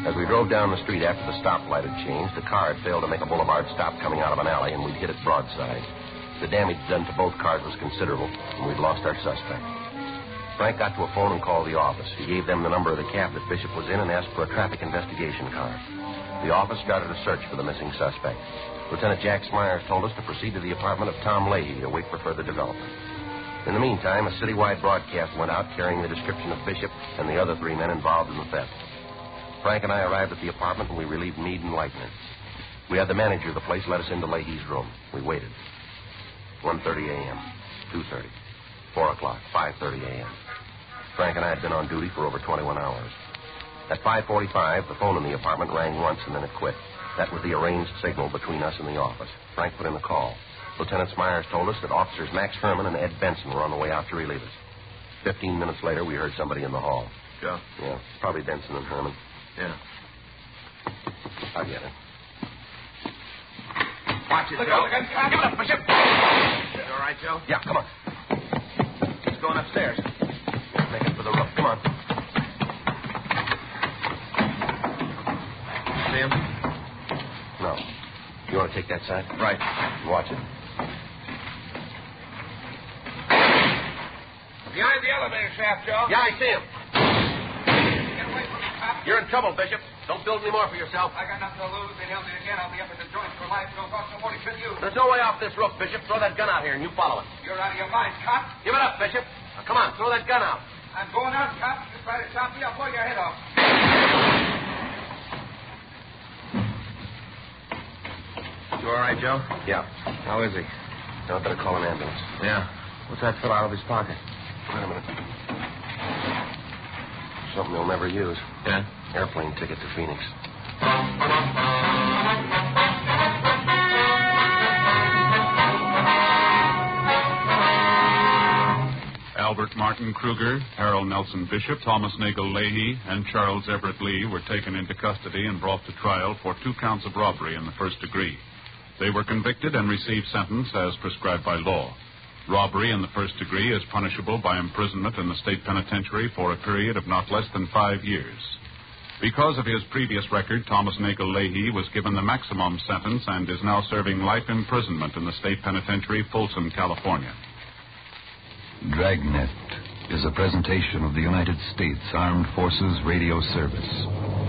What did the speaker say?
As we drove down the street after the stoplight had changed, the car had failed to make a boulevard stop coming out of an alley, and we'd hit it broadside. The damage done to both cars was considerable, and we'd lost our suspect. Frank got to a phone and called the office. He gave them the number of the cab that Bishop was in and asked for a traffic investigation car. The office started a search for the missing suspect. Lieutenant Jack Smyers told us to proceed to the apartment of Tom Leahy to wait for further development. In the meantime, a citywide broadcast went out carrying the description of Bishop and the other 3 men involved in the theft. Frank and I arrived at the apartment, and we relieved Meade and Leitner. We had the manager of the place let us into Leahy's room. We waited. 1:30 a.m., 2:30, 4 o'clock, 5:30 a.m. Frank and I had been on duty for over 21 hours. At 5:45, the phone in the apartment rang once, and then it quit. That was the arranged signal between us and the office. Frank put in the call. Lieutenant Smyers told us that officers Max Herman and Ed Benson were on the way out to relieve us. 15 minutes later, we heard somebody in the hall. Joe? Yeah, probably Benson and Herman. Yeah. I'll get it. Watch it, Look Joe. out, give it up, Bishop. You all right, Joe? Yeah, come on. He's going upstairs. Making for the roof. Come on. See him? No. You want to take that side? Right. Watch it. Behind the elevator shaft, Joe. Yeah, I see him. Get away from me, cop. You're in trouble, Bishop. Don't build any more for yourself. I got nothing to lose. They nailed me again. I'll be up at the joint for life. Don't cost no more to kill you. There's no way off this roof, Bishop. Throw that gun out here and you follow it. You're out of your mind, cop. Give it up, Bishop. Now, come on, throw that gun out. I'm going out, cop. You try to stop me, I'll blow your head off. You all right, Joe? Yeah. How is he? Now I better call an ambulance. Yeah. What's that fill out of his pocket? Wait a minute. Something he'll never use. Yeah? Airplane ticket to Phoenix. Albert Martin Kruger, Harold Nelson Bishop, Thomas Nagel Leahy, and Charles Everett Lee were taken into custody and brought to trial for 2 counts of robbery in the first degree. They were convicted and received sentence as prescribed by law. Robbery in the first degree is punishable by imprisonment in the state penitentiary for a period of not less than 5 years. Because of his previous record, Thomas Nagel Leahy was given the maximum sentence and is now serving life imprisonment in the state penitentiary, Folsom, California. Dragnet is a presentation of the United States Armed Forces Radio Service.